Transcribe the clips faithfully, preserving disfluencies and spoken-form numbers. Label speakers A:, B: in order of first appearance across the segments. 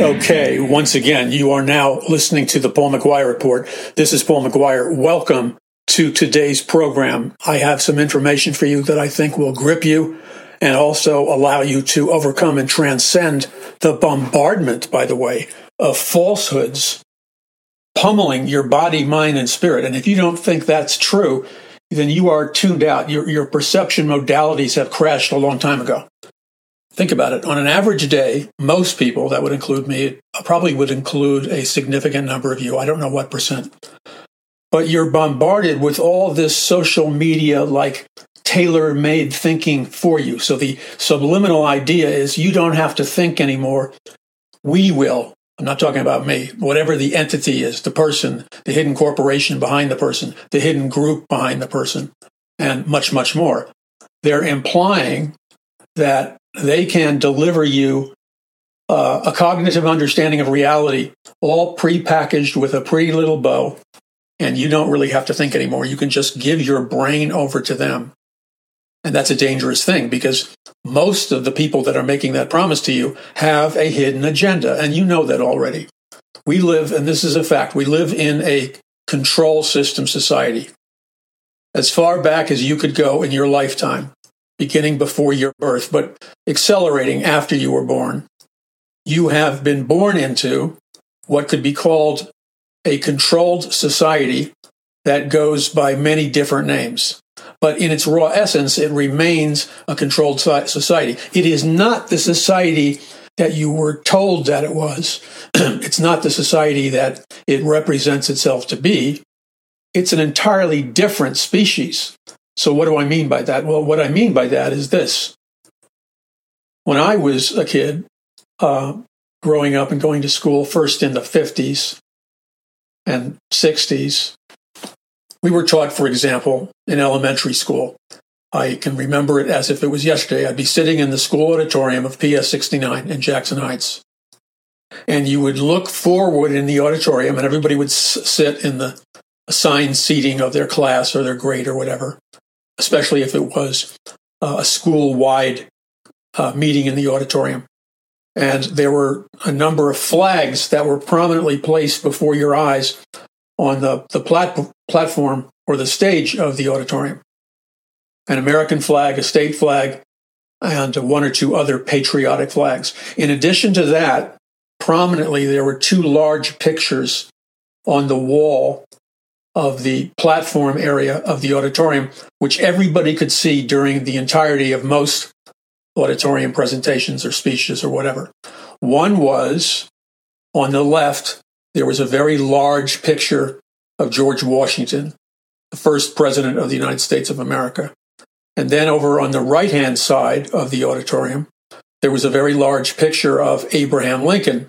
A: Okay, once again, you are now listening to the Paul McGuire Report. This is Paul McGuire. Welcome to today's program. I have some information for you that I think will grip you and also allow you to overcome and transcend the bombardment, by the way, of falsehoods pummeling your body, mind, and spirit. And if you don't think that's true, then you are tuned out. Your, your perception modalities have crashed a long time ago. Think about it. On an average day, most people, that would include me, probably would include a significant number of you. I don't know what percent. But you're bombarded with all this social media like tailor-made thinking for you. So the subliminal idea is you don't have to think anymore. We will. I'm not talking about me. Whatever the entity is, the person, the hidden corporation behind the person, the hidden group behind the person, and much, much more. They're implying that they can deliver you uh, a cognitive understanding of reality, all prepackaged with a pretty little bow, and you don't really have to think anymore. You can just give your brain over to them. And that's a dangerous thing because most of the people that are making that promise to you have a hidden agenda, and you know that already. We live, and this is a fact, we live in a control system society. As far back as you could go in your lifetime, beginning before your birth, but accelerating after you were born, you have been born into what could be called a controlled society that goes by many different names. But in its raw essence, it remains a controlled society. It is not the society that you were told that it was. It's not the society that it represents itself to be. It's an entirely different species. So what do I mean by that? Well, what I mean by that is this. When I was a kid, uh, growing up and going to school, first in the fifties and sixties, we were taught, for example, in elementary school. I can remember it as if it was yesterday. I'd be sitting in the school auditorium of P S sixty-nine in Jackson Heights. And you would look forward in the auditorium, and everybody would s- sit in the assigned seating of their class or their grade or whatever, especially if it was uh, a school-wide uh, meeting in the auditorium. And there were a number of flags that were prominently placed before your eyes on the, the plat- platform or the stage of the auditorium. An American flag, a state flag, and one or two other patriotic flags. In addition to that, prominently there were two large pictures on the wall of the platform area of the auditorium, which everybody could see during the entirety of most auditorium presentations or speeches or whatever. One was, on the left, there was a very large picture of George Washington, the first president of the United States of America. And then over on the right-hand side of the auditorium, there was a very large picture of Abraham Lincoln,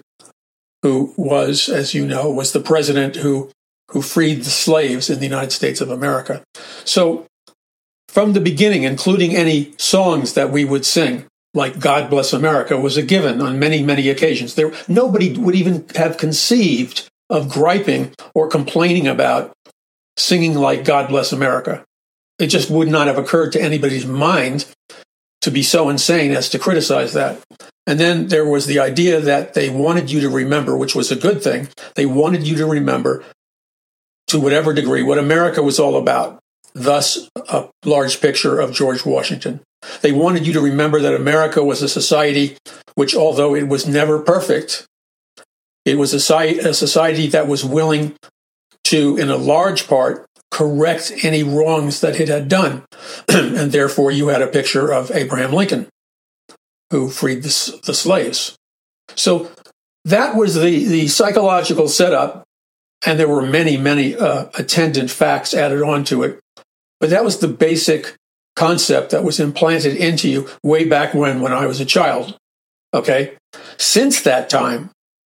A: who was, as you know, was the president who, who freed the slaves in the United States of America. So from the beginning, including any songs that we would sing, like God Bless America, was a given on many, many occasions. There, nobody would even have conceived of griping or complaining about singing like God Bless America. It just would not have occurred to anybody's mind to be so insane as to criticize that. And then there was the idea that they wanted you to remember, which was a good thing. They wanted you to remember, to whatever degree, what America was all about. Thus, a large picture of George Washington. They wanted you to remember that America was a society which, although it was never perfect, it was a society that was willing to, in a large part, correct any wrongs that it had done. And therefore, you had a picture of Abraham Lincoln, who freed the, the slaves. So that was the, the psychological setup, and there were many, many uh, attendant facts added onto it. But that was the basic concept that was implanted into you way back when, when I was a child. Okay? Since that time,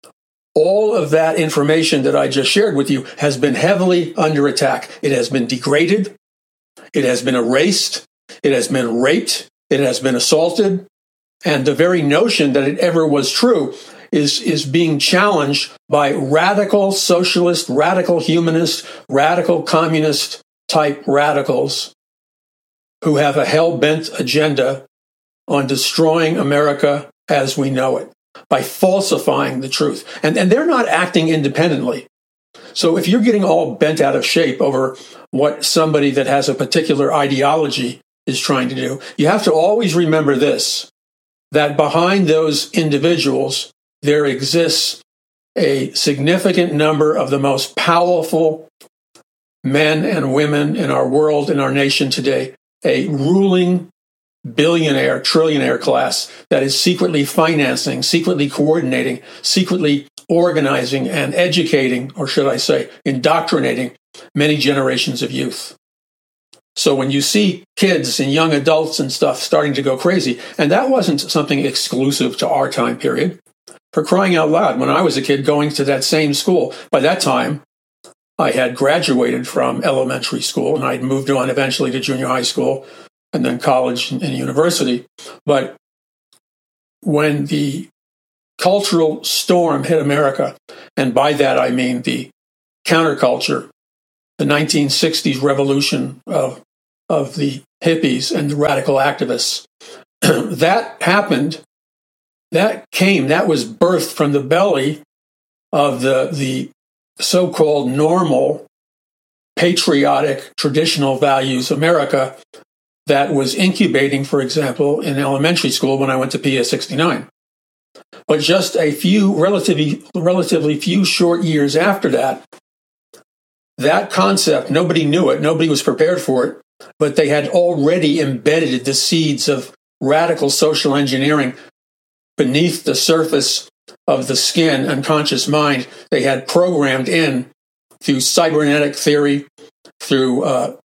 A: all of that information that I just shared with you has been heavily under attack. It has been degraded. It has been erased. It has been raped. It has been assaulted. And the very notion that it ever was true is, is being challenged by radical socialist, radical humanist, radical communist type radicals who have a hell-bent agenda on destroying America as we know it. by falsifying the truth. And, and they're not acting independently. So if you're getting all bent out of shape over what somebody that has a particular ideology is trying to do, you have to always remember this, that behind those individuals, there exists a significant number of the most powerful men and women in our world, in our nation today, a ruling billionaire, trillionaire class that is secretly financing, secretly coordinating, secretly organizing and educating, or should I say, indoctrinating many generations of youth. So when you see kids and young adults and stuff starting to go crazy, and that wasn't something exclusive to our time period, for crying out loud, when I was a kid going to that same school, by that time, I had graduated from elementary school and I'd moved on eventually to junior high school and then college and university. But when the cultural storm hit America, and by that I mean the counterculture, the nineteen sixties revolution of, of the hippies and the radical activists, that happened, that came, that was birthed from the belly of the, the so-called normal, patriotic, traditional values America that was incubating, for example, in elementary school when I went to P S sixty-nine. But just a few, relatively, relatively few short years after that, that concept, nobody knew it, nobody was prepared for it, but they had already embedded the seeds of radical social engineering beneath the surface of the skin and conscious mind. They had programmed in through cybernetic theory, through uh,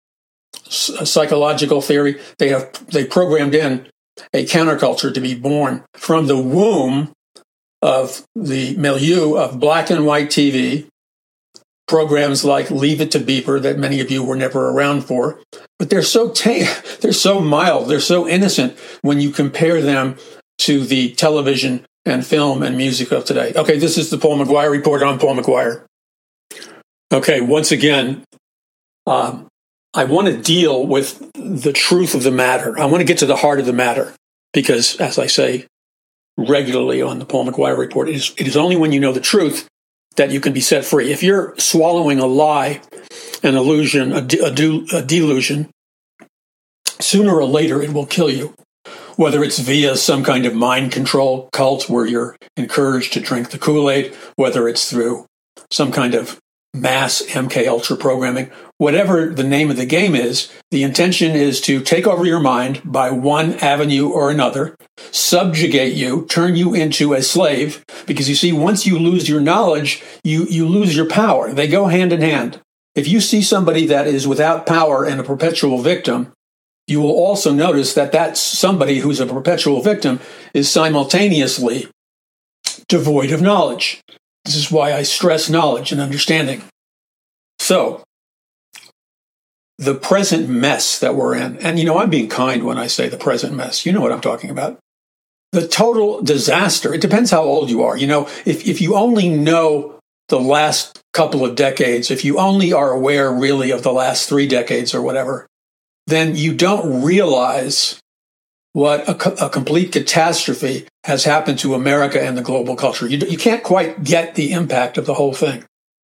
A: psychological theory. They have they programmed in a counterculture to be born from the womb of the milieu of black and white T V, programs like Leave It to Beaver that many of you were never around for. But they're so tame, they're so mild, they're so innocent when you compare them to the television and film and music of today. Okay, this is the Paul McGuire Report. I'm Paul McGuire. Okay, once again, um, I want to deal with the truth of the matter. I want to get to the heart of the matter because, as I say regularly on the Paul McGuire Report, it is, it is only when you know the truth that you can be set free. If you're swallowing a lie, an illusion, a, de- a, de- a delusion, sooner or later it will kill you. Whether it's via some kind of mind control cult where you're encouraged to drink the Kool-Aid, whether it's through some kind of mass M K Ultra programming, whatever the name of the game is, the intention is to take over your mind by one avenue or another, subjugate you, turn you into a slave, because you see, once you lose your knowledge, you, you lose your power. They go hand in hand. If you see somebody that is without power and a perpetual victim, you will also notice that that somebody who's a perpetual victim is simultaneously devoid of knowledge. This is why I stress knowledge and understanding. So, the present mess that we're in, and you know, I'm being kind when I say the present mess. You know what I'm talking about. The total disaster. It depends how old you are. You know, if, if you only know the last couple of decades, if you only are aware really of the last three decades or whatever, then you don't realize what a, a complete catastrophe has happened to America and the global culture. You, you can't quite get the impact of the whole thing.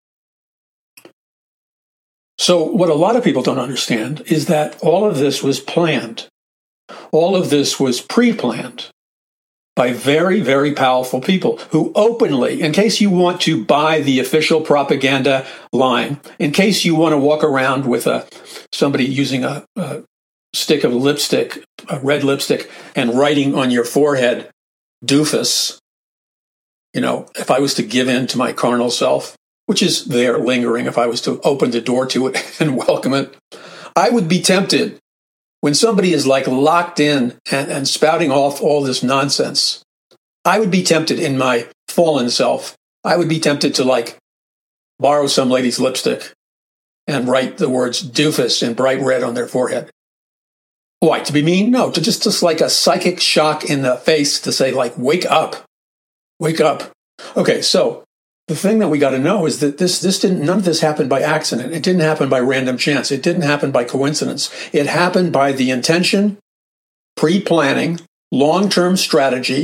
A: So what a lot of people don't understand is that all of this was planned. All of this was pre-planned by very, very powerful people who openly, in case you want to buy the official propaganda line, in case you want to walk around with a somebody using a, a stick of lipstick, a red lipstick, and writing on your forehead, doofus, you know, if I was to give in to my carnal self, which is there lingering, if I was to open the door to it and welcome it, I would be tempted. When somebody is like locked in and, and spouting off all this nonsense, I would be tempted in my fallen self. I would be tempted to like borrow some lady's lipstick and write the words doofus in bright red on their forehead. Why? To be mean? No, to just, just like a psychic shock in the face to say like, wake up, wake up. Okay, so the thing that we got to know is that this, this didn't, none of this happened by accident. It didn't happen by random chance. It didn't happen by coincidence. It happened by the intention, pre-planning, long-term strategy,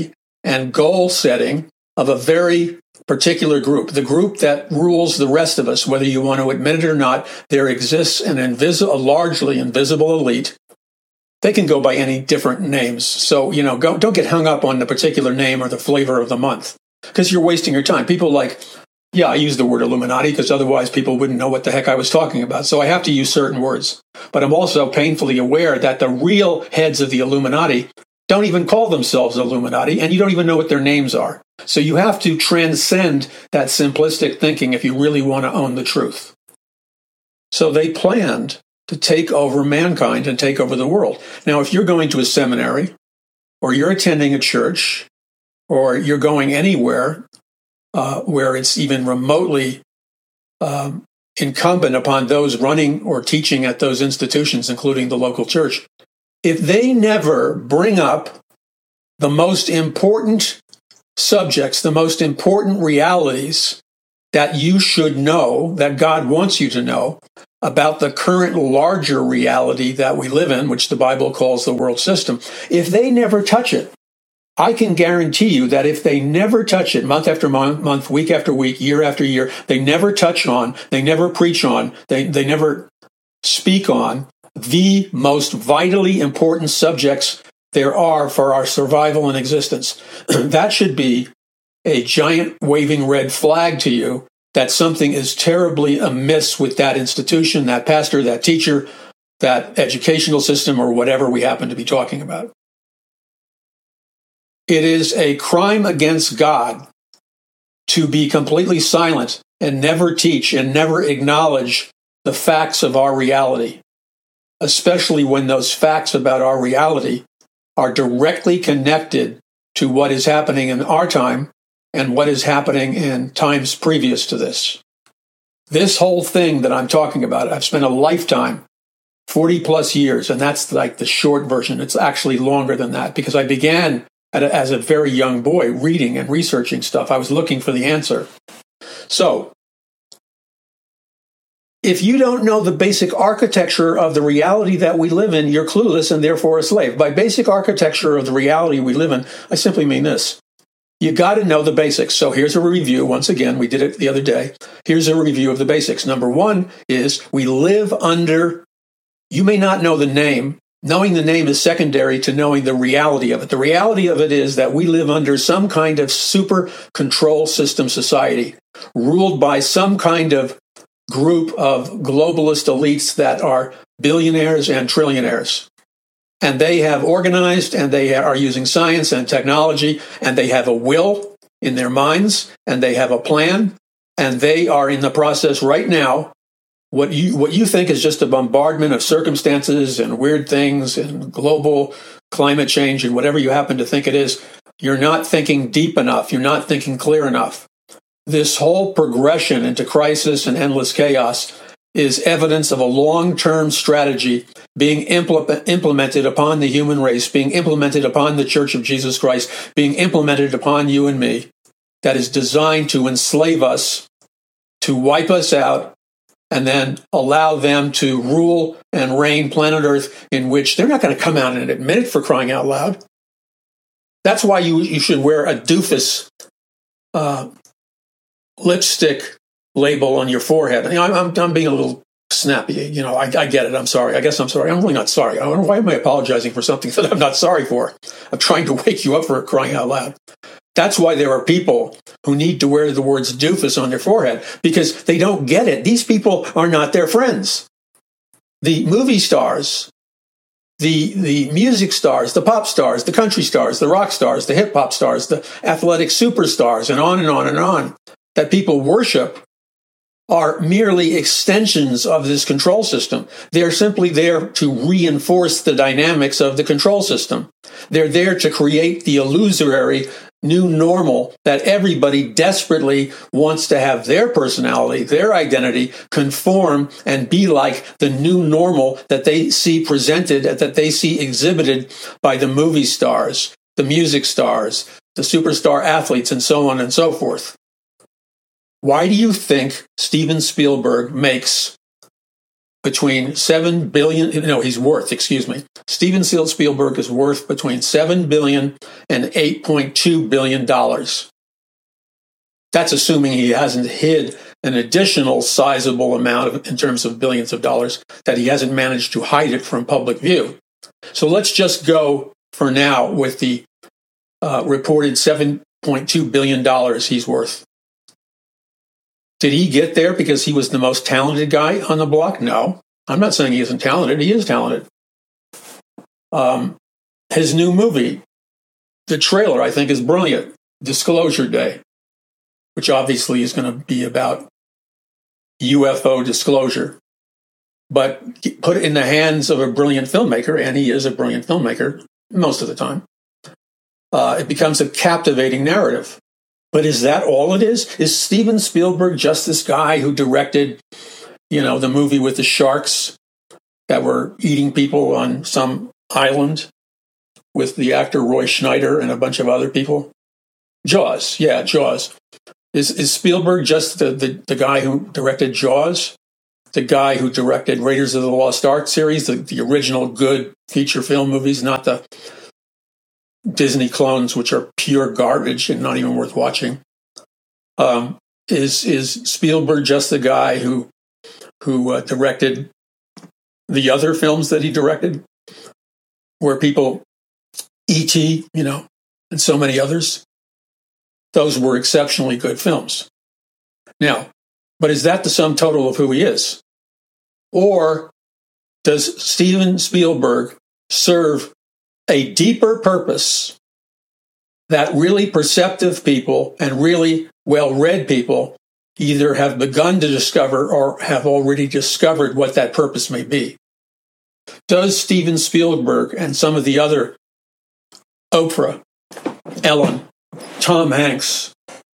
A: and goal setting of a very particular group, the group that rules the rest of us, whether you want to admit it or not. There exists an invisible, a largely invisible elite. They can go by any different names. So, you know, go, don't get hung up on the particular name or the flavor of the month, because you're wasting your time. People like, yeah, I use the word Illuminati because otherwise people wouldn't know what the heck I was talking about. So I have to use certain words. But I'm also painfully aware that the real heads of the Illuminati don't even call themselves Illuminati, and you don't even know what their names are. So you have to transcend that simplistic thinking if you really want to own the truth. So they planned to take over mankind and take over the world. Now, if you're going to a seminary, or you're attending a church, or you're going anywhere uh, where it's even remotely um, incumbent upon those running or teaching at those institutions, including the local church, if they never bring up the most important subjects, the most important realities that you should know, that God wants you to know about the current larger reality that we live in, which the Bible calls the world system, if they never touch it, I can guarantee you that if they never touch it month after month, month, week after week, year after year, they never touch on, they never preach on, they, they never speak on the most vitally important subjects there are for our survival and existence. That should be a giant waving red flag to you that something is terribly amiss with that institution, that pastor, that teacher, that educational system, or whatever we happen to be talking about. It is a crime against God to be completely silent and never teach and never acknowledge the facts of our reality, especially when those facts about our reality are directly connected to what is happening in our time and what is happening in times previous to this. This whole thing that I'm talking about, I've spent a lifetime, forty plus years, and that's like the short version. It's actually longer than that, because I began at a, as a very young boy reading and researching stuff. I was looking for the answer. So, if you don't know the basic architecture of the reality that we live in, you're clueless and therefore a slave. By basic architecture of the reality we live in, I simply mean this. You got to know the basics. So here's a review. Once again, we did it the other day. Here's a review of the basics. Number one is we live under, you may not know the name. Knowing the name is secondary to knowing the reality of it. The reality of it is that we live under some kind of super control system society, ruled by some kind of group of globalist elites that are billionaires and trillionaires. And they have organized, and they are using science and technology, and they have a will in their minds, and they have a plan, and they are in the process right now. What you what you think is just a bombardment of circumstances and weird things and global climate change and whatever you happen to think it is, you're not thinking deep enough. You're not thinking clear enough. This whole progression into crisis and endless chaos is evidence of a long-term strategy being impl- implemented upon the human race, being implemented upon the Church of Jesus Christ, being implemented upon you and me, that is designed to enslave us, to wipe us out, and then allow them to rule and reign planet Earth, in which they're not going to come out and admit it, for crying out loud. That's why you, you should wear a doofus uh, lipstick label on your forehead. You know, I'm, I'm being a little snappy. You know, I, I get it. I'm sorry. I guess I'm sorry. I'm really not sorry. I don't know, why am I apologizing for something that I'm not sorry for? I'm trying to wake you up for crying out loud. That's why there are people who need to wear the words doofus on their forehead, because they don't get it. These people are not their friends. The movie stars, the the music stars, the pop stars, the country stars, the rock stars, the hip hop stars, the athletic superstars, and on and on and on, that people worship, are merely extensions of this control system. They're simply there to reinforce the dynamics of the control system. They're there to create the illusory new normal that everybody desperately wants to have their personality, their identity, conform and be like the new normal that they see presented, that they see exhibited by the movie stars, the music stars, the superstar athletes, and so on and so forth. Why do you think Steven Spielberg makes between seven billion, no, he's worth, excuse me. Steven Spielberg is worth between seven billion and eight point two billion dollars. That's assuming he hasn't hid an additional sizable amount of, in terms of billions of dollars, that he hasn't managed to hide it from public view. So let's just go for now with the uh, reported seven point two billion dollars he's worth. Did he get there because he was the most talented guy on the block? No. I'm not saying he isn't talented. He is talented. Um, his new movie, the trailer, I think, is brilliant. Disclosure Day, which obviously is going to be about U F O disclosure. But put it in the hands of a brilliant filmmaker, and he is a brilliant filmmaker most of the time, uh, it becomes a captivating narrative. But is that all it is? Is Steven Spielberg just this guy who directed, you know, the movie with the sharks that were eating people on some island with the actor Roy Schneider and a bunch of other people? Jaws, yeah, Jaws. Is is Spielberg just the, the, the guy who directed Jaws? The guy who directed Raiders of the Lost Ark series, the, the original good feature film movies, not the Disney clones, which are pure garbage and not even worth watching. Um, is is Spielberg just the guy who who uh, directed the other films that he directed, where people, E T, you know, and so many others? Those were exceptionally good films. Now, but is that the sum total of who he is? Or does Steven Spielberg serve a deeper purpose that really perceptive people and really well-read people either have begun to discover or have already discovered what that purpose may be? Does Steven Spielberg and some of the other Oprah, Ellen, Tom Hanks,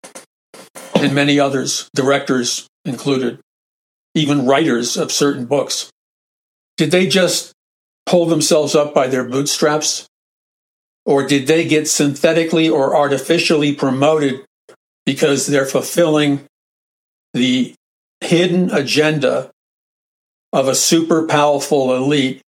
A: and many others, directors included, even writers of certain books, did they just pull themselves up by their bootstraps? Or did they get synthetically or artificially promoted because they're fulfilling the hidden agenda of a super powerful elite?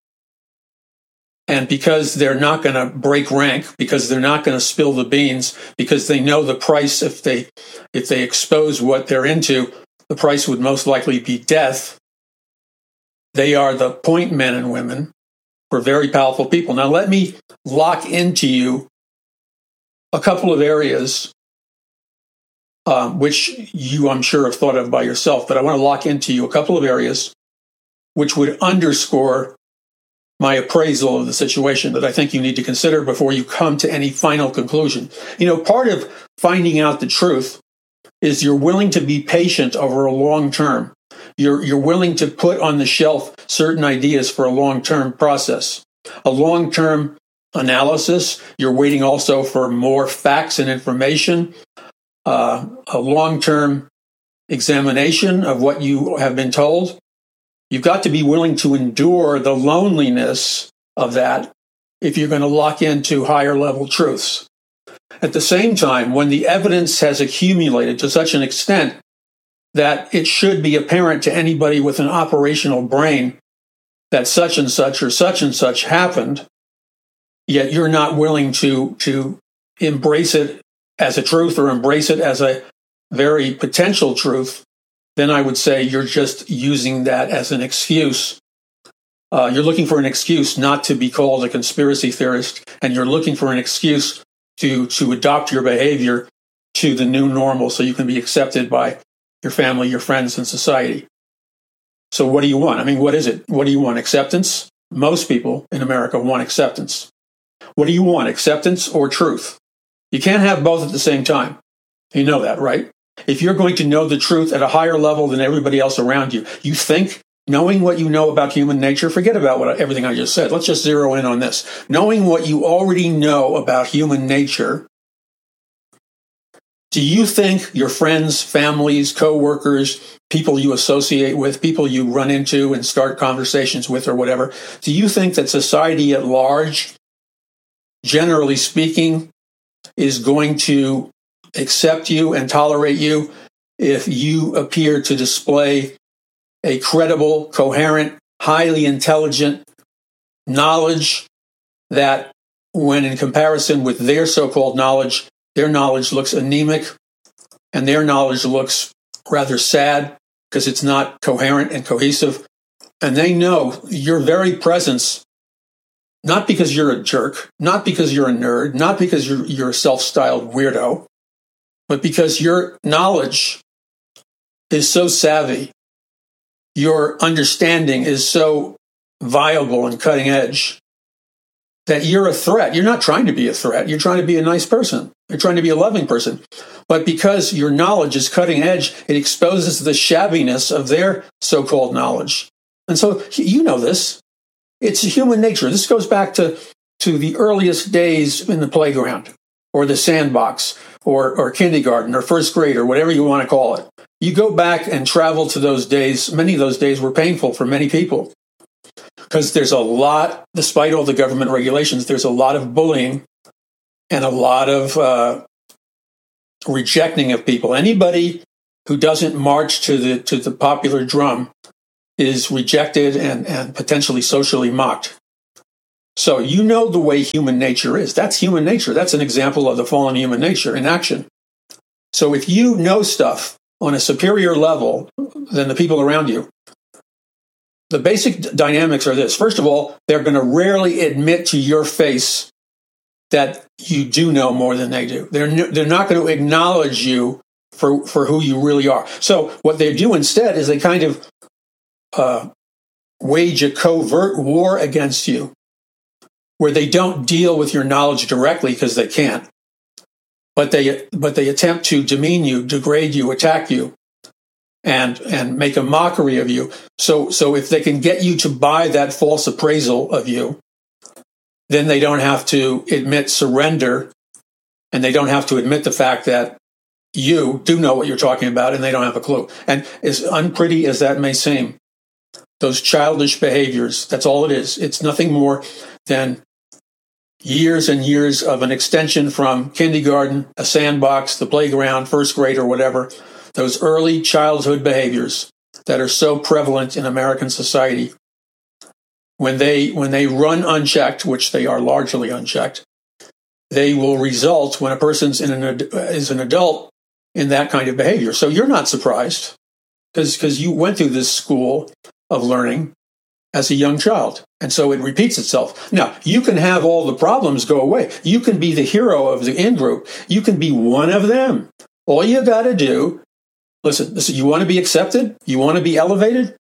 A: And because they're not going to break rank, because they're not going to spill the beans, because they know the price if they if they expose what they're into, the price would most likely be death. They are the point men and women for very powerful people. Now, let me lock into you a couple of areas um, which you, I'm sure, have thought of by yourself, but I want to lock into you a couple of areas which would underscore my appraisal of the situation that I think you need to consider before you come to any final conclusion. You know, part of finding out the truth is you're willing to be patient over a long term. You're, you're willing to put on the shelf certain ideas for a long-term process, a long-term analysis. You're waiting also for more facts and information, uh, a long-term examination of what you have been told. You've got to be willing to endure the loneliness of that if you're going to lock into higher level truths. At the same time, when the evidence has accumulated to such an extent that it should be apparent to anybody with an operational brain that such and such or such and such happened, yet you're not willing to, to embrace it as a truth or embrace it as a very potential truth, then I would say you're just using that as an excuse. Uh, you're looking for an excuse not to be called a conspiracy theorist, and you're looking for an excuse to, to adopt your behavior to the new normal so you can be accepted by your family, your friends, and society. So what do you want? I mean, what is it? What do you want? Acceptance? Most people in America want acceptance. What do you want? Acceptance or truth? You can't have both at the same time. You know that, right? If you're going to know the truth at a higher level than everybody else around you, you think, knowing what you know about human nature, forget about what everything I just said. Let's just zero in on this. Knowing what you already know about human nature, do you think your friends, families, co-workers, people you associate with, people you run into and start conversations with or whatever, do you think that society at large, generally speaking, is going to accept you and tolerate you if you appear to display a credible, coherent, highly intelligent knowledge that, when in comparison with their so-called knowledge, their knowledge looks anemic and their knowledge looks rather sad because it's not coherent and cohesive. And they know your very presence, not because you're a jerk, not because you're a nerd, not because you're, you're a self-styled weirdo, but because your knowledge is so savvy, your understanding is so viable and cutting edge, that you're a threat. You're not trying to be a threat. You're trying to be a nice person. You're trying to be a loving person. But because your knowledge is cutting edge, it exposes the shabbiness of their so-called knowledge. And so you know this. It's human nature. This goes back to, to the earliest days in the playground or the sandbox or, or kindergarten or first grade or whatever you want to call it. You go back and travel to those days. Many of those days were painful for many people. Because there's a lot, despite all the government regulations, there's a lot of bullying and a lot of uh, rejecting of people. Anybody who doesn't march to the to the popular drum is rejected and, and potentially socially mocked. So you know the way human nature is. That's human nature. That's an example of the fallen human nature in action. So if you know stuff on a superior level than the people around you, the basic dynamics are this. First of all, they're going to rarely admit to your face that you do know more than they do. They're n- they're not going to acknowledge you for, for who you really are. So what they do instead is they kind of uh, wage a covert war against you, where they don't deal with your knowledge directly because they can't, but they but they attempt to demean you, degrade you, attack you, and and make a mockery of you. So so if they can get you to buy that false appraisal of you, then they don't have to admit surrender, and they don't have to admit the fact that you do know what you're talking about and they don't have a clue. And as unpretty as that may seem, those childish behaviors, that's all it is. It's nothing more than years and years of an extension from kindergarten, a sandbox, the playground, first grade, or whatever. Those early childhood behaviors that are so prevalent in American society, when they when they run unchecked, which they are largely unchecked, they will result, when a person's in an is an adult, in that kind of behavior. So you're not surprised because because you went through this school of learning as a young child, and so it repeats itself. Now you can have all the problems go away. You can be the hero of the in-group. You can be one of them. All you got to do. Listen, listen, you want to be accepted? You want to be elevated?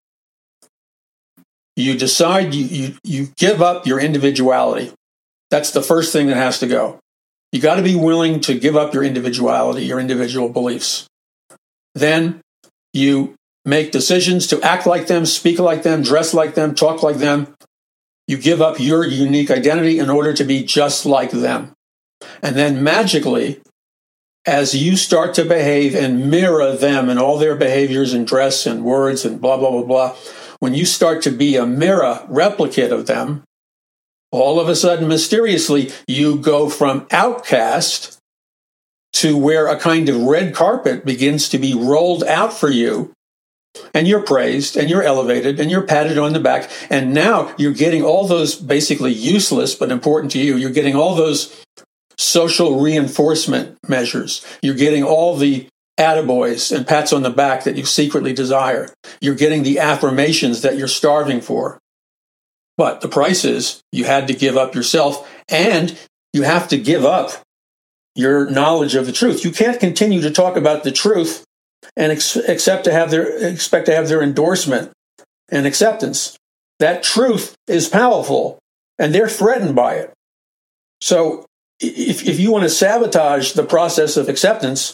A: You decide you, you, you give up your individuality. That's the first thing that has to go. You got to be willing to give up your individuality, your individual beliefs. Then you make decisions to act like them, speak like them, dress like them, talk like them. You give up your unique identity in order to be just like them. And then magically, as you start to behave and mirror them and all their behaviors and dress and words and blah, blah, blah, blah, when you start to be a mirror replicate of them, all of a sudden, mysteriously, you go from outcast to where a kind of red carpet begins to be rolled out for you, and you're praised and you're elevated and you're patted on the back. And now you're getting all those basically useless but important to you. You're getting all those social reinforcement measures. You're getting all the attaboys and pats on the back that you secretly desire. You're getting the affirmations that you're starving for. But the price is you had to give up yourself, and you have to give up your knowledge of the truth. You can't continue to talk about the truth and ex- accept to have their expect to have their endorsement and acceptance. That truth is powerful, and they're threatened by it. So if, if you want to sabotage the process of acceptance,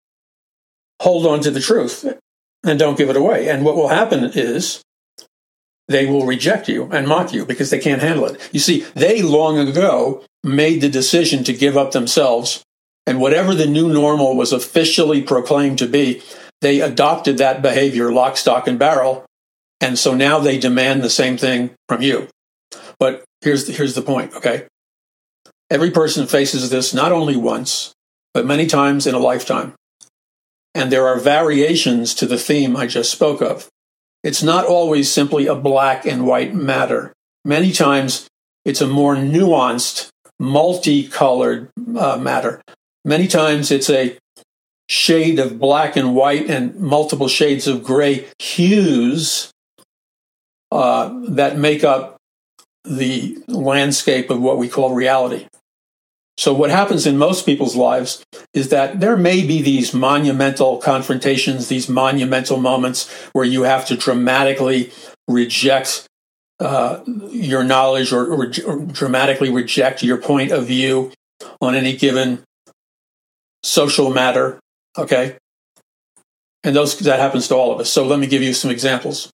A: hold on to the truth and don't give it away. And what will happen is they will reject you and mock you because they can't handle it. You see, they long ago made the decision to give up themselves, and whatever the new normal was officially proclaimed to be, they adopted that behavior lock, stock, and barrel. And so now they demand the same thing from you. But here's the, here's the point, okay? Every person faces this not only once, but many times in a lifetime. And there are variations to the theme I just spoke of. it's not always simply a black and white matter. Many times it's a more nuanced, multicolored uh, matter. Many times it's a shade of black and white and multiple shades of gray hues uh, that make up the landscape of what we call reality. So what happens in most people's lives is that there may be these monumental confrontations, these monumental moments where you have to dramatically reject uh, your knowledge or, or, or dramatically reject your point of view on any given social matter, okay? And those that happens to all of us. So let me give you some examples.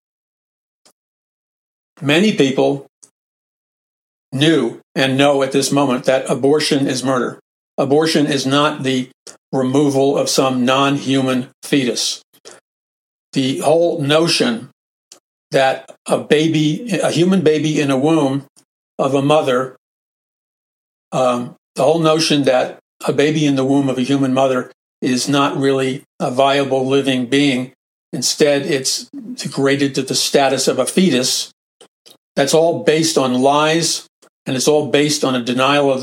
A: Many people knew and know at this moment that abortion is murder. Abortion is not the removal of some non-human fetus. The whole notion that a baby, a human baby in a womb of a mother, um, the whole notion that a baby in the womb of a human mother is not really a viable living being. Instead, it's degraded to the status of a fetus. That's all based on lies, and it's all based on a denial of